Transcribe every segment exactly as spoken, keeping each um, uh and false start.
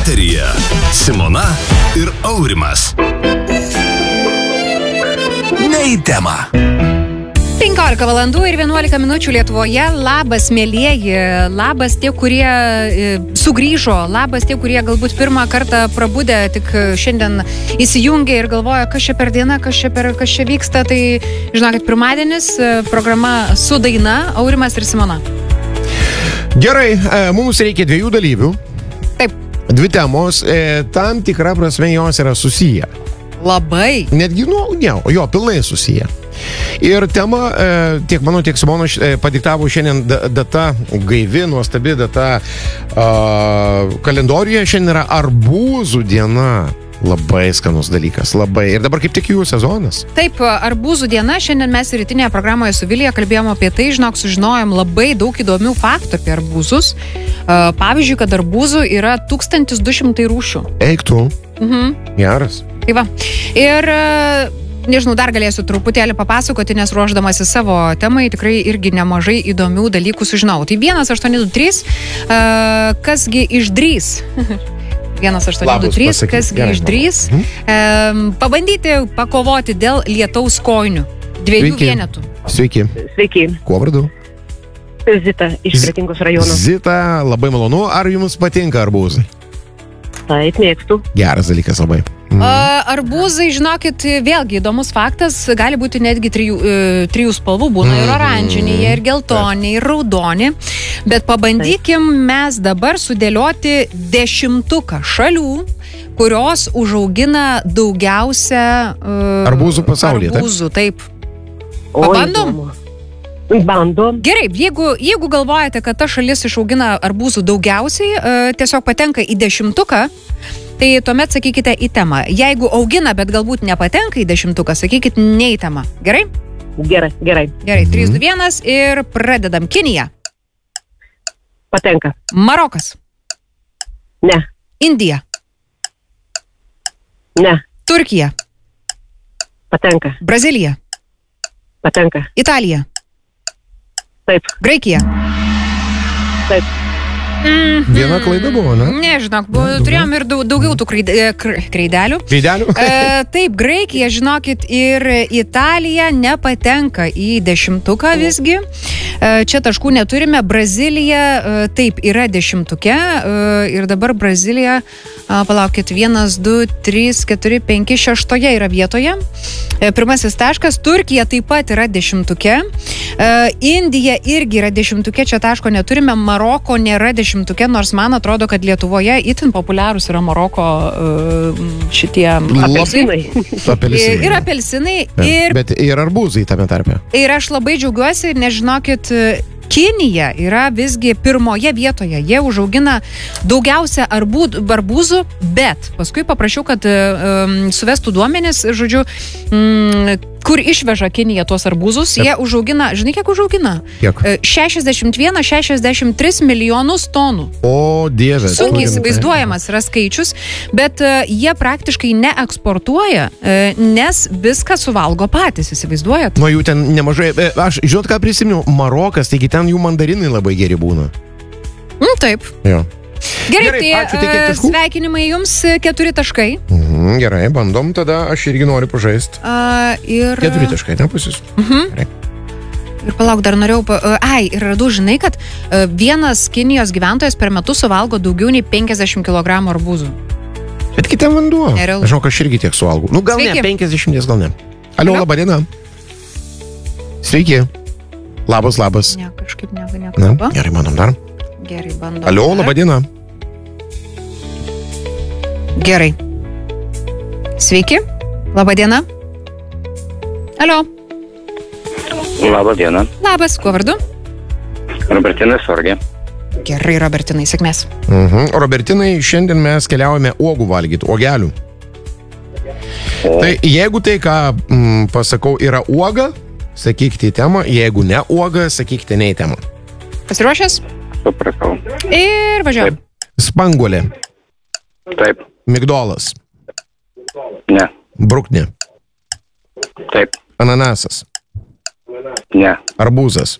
Eteryje Simona ir Aurimas. Ne į temą. penkiolika valandų ir vienuolika minučių Lietuvoje. Labas, mielieji. Labas tie, kurie e, sugrįžo. Labas tie, kurie galbūt pirmą kartą prabudė, tik šiandien įsijungė ir galvoja, kas čia per diena, kas čia, per, kas čia vyksta. Tai, žinokit, pirmadienis, programa su daina, Aurimas ir Simona. Gerai, mums reikia dviejų dalyvių. Taip. Dvi temos, tam tikra prasme jos yra susiję. Labai. Netgi, nu, ne, jo, pilnai susiję. Ir tema, tiek mano, tiek Simono padiktavo šiandien data, gaivi, nuostabi data kalendoriuje. Šiandien yra arbūzų diena. Labai skanus dalykas, labai. Ir dabar kaip tik jų sezonas. Taip, arbūzų diena. Šiandien mes rytinėje programoje su Vilija kalbėjom apie tai, žinok, sužinojom labai daug įdomių faktų apie arbūzus. Pavyzdžiui, kad arbūzų yra tūkstantis du šimtai rūšių. Eik tu. Mhm. Geras. Tai va. Ir, nežinau, dar galėsiu truputėlį papasakoti, nes ruošdamasi savo temai tikrai irgi nemažai įdomių dalykų sužinau. Tai vienas aštuoni du trys, kasgi išdrys? vienas aštuoni du trys, kasgi išdrys um, pabandyti pakovoti dėl lietaus kojinių. Dviejų Sveiki. vienetų. Sveiki. Sveiki. Kuo vardu? Zita iš Kretingos rajono. Zita, labai malonu. Ar jums patinka arbūzai? Taip, mėgstu. Geras dalykas labai. Mm. Arbūzai, žinokit, vėlgi įdomus faktas, gali būti netgi trijų, trijų spalvų, būna ir oranžiniai, ir geltoniai, ir raudoni, bet pabandykim mes dabar sudėlioti dešimtuką šalių, kurios užaugina daugiausia uh, arbūzų pasaulyje. Arbūzų, taip. Pabandom? Bandom. Gerai, jeigu, jeigu galvojate, kad ta šalis išaugina arbūzų daugiausiai, uh, tiesiog patenka į dešimtuką, tai tuomet sakykite į temą. Jeigu augina, bet galbūt nepatenka į dešimtuką, sakykit ne į temą. Gerai? Gerai, gerai. Gerai, trys, du, vienas ir pradedam. Kinija. Patenka. Marokas. Ne. Indija. Ne. Turkija. Patenka. Brazilija. Patenka. Italija. Taip. Graikija. Taip. Mm-hmm. Viena klaida buvo, ne? Nežinok, buvo, turėjom ir daug, daugiau tų kreid, kreidelių. Kreidelių? e, taip, Graikija, žinokit, ir Italija nepatenka į dešimtuką visgi. E, čia taškų neturime. Brazilija, e, taip, yra dešimtuke. E, ir dabar Brazilija, a, palaukit, vienas, du, trys, keturi, penki, šeštoje yra vietoje. E, pirmasis taškas. Turkija taip pat yra dešimtuke. E, Indija irgi yra dešimtuke, čia taško neturime. Maroko nėra dešimtuke. Šimtuke, nors man atrodo, kad Lietuvoje itin populiarūs yra Maroko uh, šitie apelsinai. apelsinai. Ir apelsinai. Ir, bet ir arbūzai tame tarpe. Ir aš labai džiaugiuosi, nes žinokit, Kinija yra visgi pirmoje vietoje. Jie užaugina daugiausia arbūd, arbūzų, bet paskui paprašiau, kad um, suvestų duomenis, žodžiu, um, kur išveža Kinija tuos arbūzus. Jie užaugina, žinai, kiek užaugina? Kiek? šešiasdešimt vienas šešiasdešimt tris milijonus tonų. O, dieve. Sunkiai įsivaizduojamas yra skaičius, bet uh, jie praktiškai neeksportuoja, uh, nes viską suvalgo patys, įsivaizduojat? Nu, jų ten nemažai. Aš, žinot, ką prisiminiau? Marokas, taigi ten jų mandarinai labai geri būna. Mm, taip. Jo. Gerai, Gerai, tai, ačiū, tai kiek taškų? sveikinimai jums, keturi taškai. Mhm, gerai, bandom, tada aš irgi noriu pažaisti. Uh, ir... Keturi taškai, ne, pas jūs? Mhm. Ir palauk, dar norėjau... Pa... Uh, ai, ir radau, žinai, kad uh, vienas Kinijos gyventojas per metus suvalgo daugiau nei penkiasdešimt kilogramų arbūzų. Bet kitą vanduo. Nerealu. Aš žinau, kad aš irgi tiek suvalgau. Nu, gal Sveiki. ne, penkiasdešimt, gal ne. Alio, Alio? laba diena. Sveiki. Labas, labas. Ne, kažkaip ne, Na, nekalba. gerai, manom dar. Gerai, bandom. Alio, dar. laba diena. Gerai. Sveiki. Labą dieną. Alio. Labą dieną. Labas, kuo vardu? Robertinas Sorgė. Gerai, Robertinai, sėkmės. Mhm. Robertinai, šiandien mes keliaujame uogų valgyti, uogelių. O, Tai jeigu tai, ką mm, pasakau, yra uoga, sakykite į temą, jeigu ne uoga, sakykite ne į temą. Pasiruošęs? supratau. Ir važiuojam. Spanguolė. Taip. Migdolas. Ne. Bruknė. Taip. Ananasas. Ne. Arbūzas.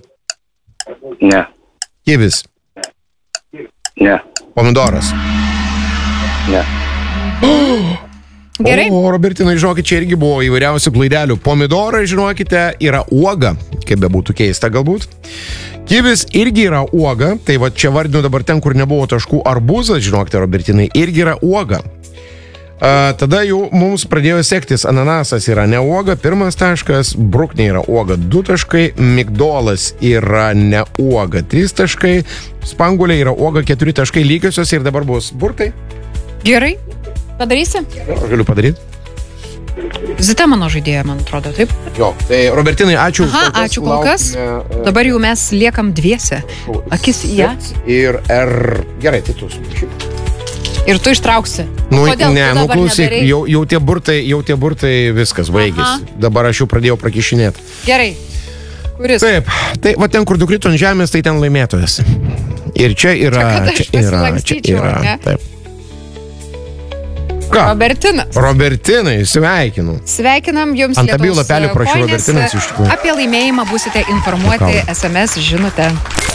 Ne. Kivis. Ne. Pomidoras. Ne. Gerai. O, Robertinai, žinokit, čia irgi buvo įvairiausių klaidelių. Pomidorai, žinokite, yra uoga, kaip be būtų keista galbūt. Kivis irgi yra uoga, tai va čia vardinu dabar ten, kur nebuvo taškų. Arbūzas, žinokite, Robertinai, irgi yra uoga. A, tada jau mums pradėjo sektis. Ananasas yra ne uoga, pirmas taškas, bruknė yra uoga, du taškai, migdolas yra ne uoga, trys taškai, spangulė yra uoga, keturi taškai, lygiosios ir dabar bus burtai. Gerai. Padarysi? Aš galiu padaryti. Zita mano žaidėja, man atrodo, taip? Jo, tai Robertinai, ačiū. Aha, ačiū kol kas. Laukime, Dabar jau mes liekam dviese. Akis į ją. Ir R. Gerai, tai tu. Ir tu ištrauksi. Nu, Kodėl ne, tu nu dabar klausyk, nedarei? jau, jau tie burtai, jau tie burtai viskas baigėsi. Dabar aš jau pradėjau prakišinėti. Gerai. Kuris? Taip, tai va ten, kur nukrito ant žemės, tai ten laimėtojas. Ir čia yra, Čia, kad aš čia yra, čia pasilankstyčiau, yra. ne? Taip. Ką? Robertinas. Robertinai, sveikinu. Sveikinam jums. Ant abiejų Lietaus lapelių parašiau kojinės. Robertinas iš tikrųjų. Apie laimėjimą busite informuoti Juokauju. S M S žinute.